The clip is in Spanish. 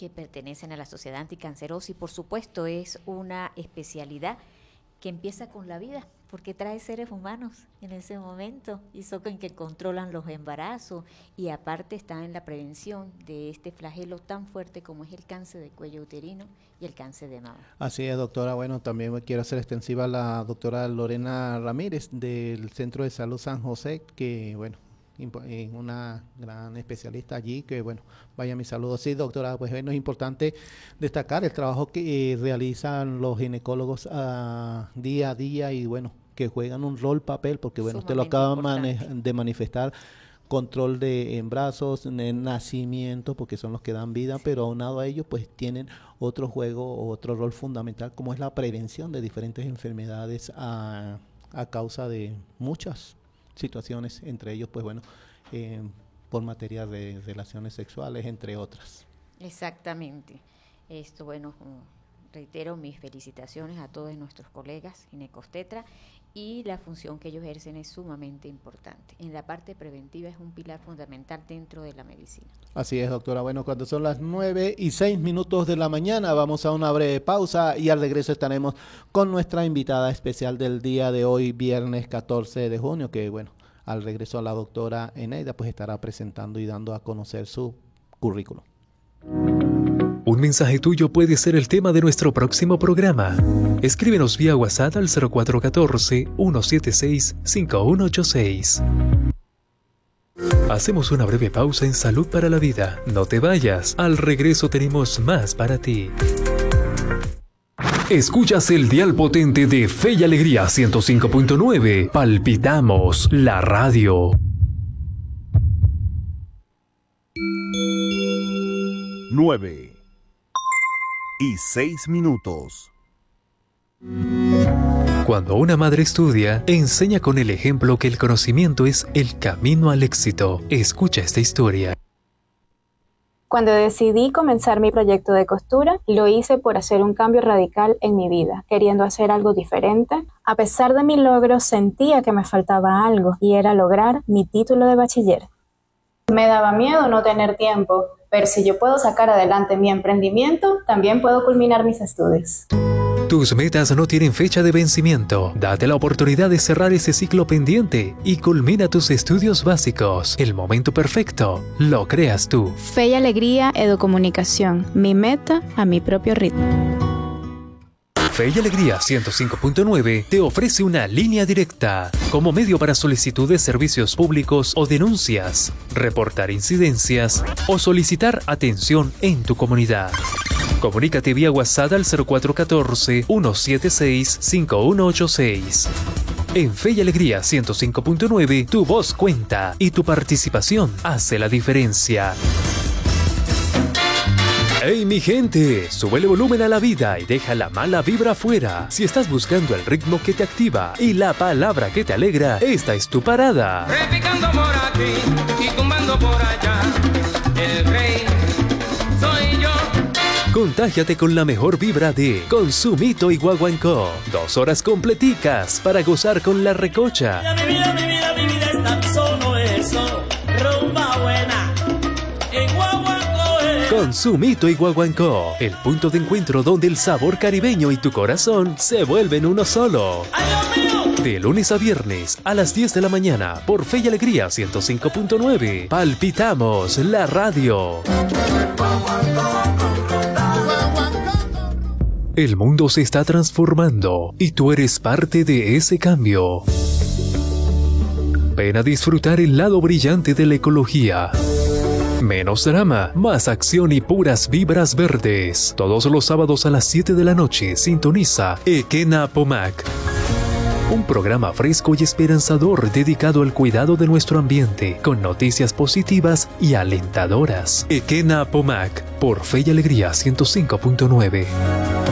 que pertenecen a la Sociedad Anticancerosa, y por supuesto es una especialidad que empieza con la vida, porque trae seres humanos en ese momento, y son en que controlan los embarazos, y aparte están en la prevención de este flagelo tan fuerte como es el cáncer de cuello uterino y el cáncer de mama. Así es, doctora. Bueno, también quiero hacer extensiva a la doctora Lorena Ramírez del Centro de Salud San José, que bueno, una gran especialista allí, que bueno, vaya mis saludos. Sí, doctora, pues bueno, es importante destacar el trabajo que realizan los ginecólogos día a día, y bueno, que juegan un papel, porque bueno, usted lo acaba de manifestar, control de embarazos, nacimiento, porque son los que dan vida, pero aunado a ellos, pues tienen otro juego, otro rol fundamental, como es la prevención de diferentes enfermedades a causa de muchas situaciones, entre ellos, pues bueno, por materia de relaciones sexuales, entre otras. Exactamente. Esto, bueno, reitero mis felicitaciones a todos nuestros colegas ginecobstetras, y la función que ellos ejercen es sumamente importante. En la parte preventiva es un pilar fundamental dentro de la medicina. Así es, doctora. Bueno, cuando son las 9:06 de la mañana, vamos a una breve pausa, y al regreso estaremos con nuestra invitada especial del día de hoy, viernes 14 de junio, que bueno, al regreso a la doctora Eneida, pues estará presentando y dando a conocer su currículum. Un mensaje tuyo puede ser el tema de nuestro próximo programa. Escríbenos vía WhatsApp al 0414-176-5186. Hacemos una breve pausa en Salud para la Vida. No te vayas, al regreso tenemos más para ti. Escuchas el dial potente de Fe y Alegría 105.9. Palpitamos la radio. 9:06. Cuando una madre estudia, enseña con el ejemplo que el conocimiento es el camino al éxito. Escucha esta historia. Cuando decidí comenzar mi proyecto de costura, lo hice por hacer un cambio radical en mi vida, queriendo hacer algo diferente. A pesar de mi logro, sentía que me faltaba algo, y era lograr mi título de bachiller. Me daba miedo no tener tiempo, pero si yo puedo sacar adelante mi emprendimiento, también puedo culminar mis estudios. Tus metas no tienen fecha de vencimiento. Date la oportunidad de cerrar ese ciclo pendiente y culmina tus estudios básicos. El momento perfecto lo creas tú. Fe y Alegría Educomunicación. Mi meta a mi propio ritmo. Fe y Alegría 105.9 te ofrece una línea directa como medio para solicitud de servicios públicos o denuncias, reportar incidencias o solicitar atención en tu comunidad. Comunícate vía WhatsApp al 0414-176-5186. En Fe y Alegría 105.9 tu voz cuenta y tu participación hace la diferencia. ¡Hey, mi gente! Sube el volumen a la vida y deja la mala vibra afuera. Si estás buscando el ritmo que te activa y la palabra que te alegra, esta es tu parada. Repicando por aquí y tumbando por allá, el rey soy yo. Contágiate con la mejor vibra de Consumito y Guaguancó. 2 horas completicas para gozar con la recocha. Mi vida es tan solo eso, rumba buena, en Guaguancó. Consumito y Guaguancó, el punto de encuentro donde el sabor caribeño y tu corazón se vuelven uno solo. ¡Ay, Dios mío! De lunes a viernes a las 10 de la mañana por Fe y Alegría 105.9. Palpitamos la radio. El mundo se está transformando y tú eres parte de ese cambio. Ven a disfrutar el lado brillante de la ecología. Menos drama, más acción y puras vibras verdes. Todos los sábados a las 7 de la noche sintoniza Ekena Pomac. Un programa fresco y esperanzador dedicado al cuidado de nuestro ambiente, con noticias positivas y alentadoras. Ekena Pomac, por Fe y Alegría 105.9.